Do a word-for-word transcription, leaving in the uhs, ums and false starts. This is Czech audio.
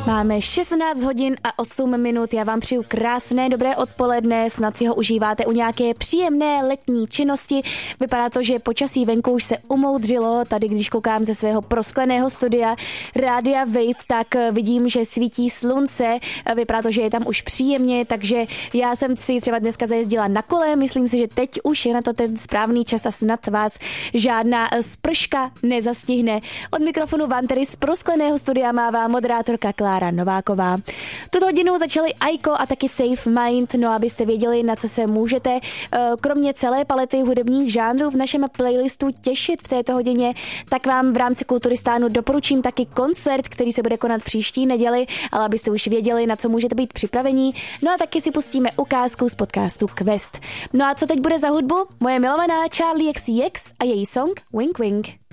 Máme šestnáct hodin a osm minut, já vám přeju krásné dobré odpoledne, snad si ho užíváte u nějaké příjemné letní činnosti. Vypadá to, že počasí venku už se umoudřilo, tady když koukám ze svého proskleného studia Rádia Wave, tak vidím, že svítí slunce, vypadá to, že je tam už příjemně, takže já jsem si třeba dneska zajezdila na kole, myslím si, že teď už je na to ten správný čas a snad vás žádná sprška nezastihne. Od mikrofonu vám tedy z proskleného studia mává moderátorka Klára Nováková. Tuto hodinu začali Aiko a taky Safe Mind, no abyste věděli, na co se můžete kromě celé palety hudebních žánrů v našem playlistu těšit v této hodině, tak vám v rámci Kulturistánu doporučím taky koncert, který se bude konat příští neděli, ale abyste už věděli, na co můžete být připravení. No a taky si pustíme ukázku z podcastu Quest. No a co teď bude za hudbu? Moje milovaná Charlie X C X a její song Wink Wink.